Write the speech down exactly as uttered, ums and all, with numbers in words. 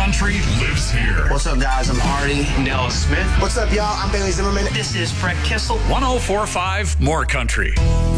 country lives here. What's up, guys? I'm Hardy. I'm Dallas Smith. What's up, y'all? I'm Bailey Zimmerman. This is Fred Kissel. one oh four point five More Country.